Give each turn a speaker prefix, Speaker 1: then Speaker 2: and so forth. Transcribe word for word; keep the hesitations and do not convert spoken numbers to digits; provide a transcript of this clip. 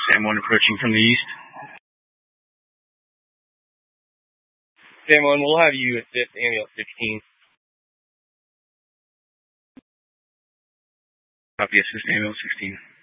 Speaker 1: Sam one approaching from the east.
Speaker 2: Sam one, we'll have you assist ambulance sixteen.
Speaker 1: Copy, assist ambulance sixteen.